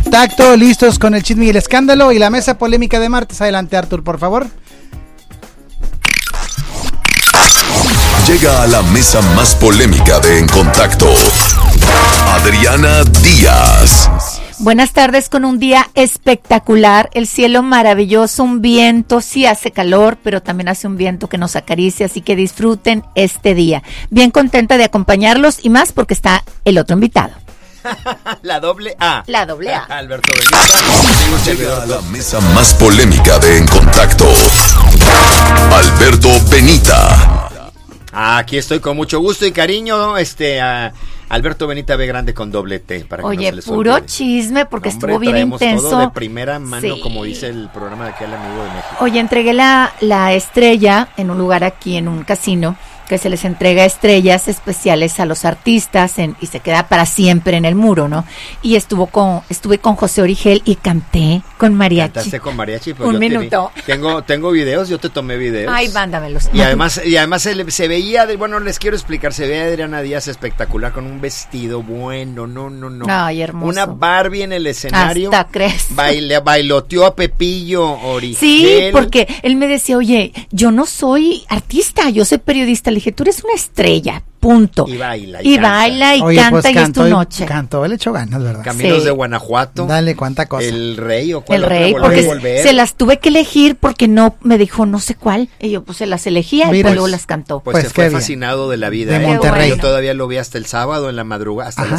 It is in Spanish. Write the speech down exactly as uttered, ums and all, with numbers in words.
contacto, listos con el chisme y el escándalo y la mesa polémica de martes. Adelante, Artur, por favor. Llega a la mesa más polémica de En Contacto, Adriana Díaz. Buenas tardes, con un día espectacular, el cielo maravilloso, un viento, sí hace calor, pero también hace un viento que nos acaricia, así que disfruten este día. Bien contenta de acompañarlos y más porque está el otro invitado. La doble A. La doble A. Alberto Benita. Llega a la mesa más polémica de En Contacto, Alberto Benita. Aquí estoy con mucho gusto y cariño, este, uh, Alberto Benita B grande con doble T. Para que Oye, no se les puro olvide. Chisme porque Hombre, estuvo bien traemos intenso. Todo de primera mano, Sí. como dice el programa de aquel amigo de México. Oye, entregué la, la estrella en un lugar aquí, en un casino, que se les entrega estrellas especiales a los artistas en, y se queda para siempre en el muro, ¿no? Y estuvo con, estuve con José Origel y canté con mariachi. Cantaste con mariachi. Pues un yo minuto. Te vi. Tengo, tengo videos, yo te tomé videos. Ay, mándamelos. Y además, y además se, le, se veía, de, bueno, les quiero explicar, se veía a Adriana Díaz espectacular con un vestido bueno, no, no, no. Ay, hermoso. Una Barbie en el escenario. Hasta crees. Baile, bailoteó a Pepillo Origel. Sí, porque él me decía, oye, yo no soy artista, yo soy periodista. Le dije, tú eres una estrella, punto. Y baila y, Y canta. baila y Oye, canta pues y es cantó tu y- noche. Cantó, le echó ganas, ¿verdad? Caminos Sí. de Guanajuato. Dale, cuánta cosa. El Rey o cuál El otra, Rey, Volver porque y Volver. se las tuve que elegir porque no, me dijo no sé cuál. Y yo pues se las elegía y Mira, pues luego las cantó. Pues, Pues se qué fue bien. fascinado de la vida. De ¿eh? Monterrey. Yo todavía lo vi hasta el sábado en la madrugada, hasta Ajá. las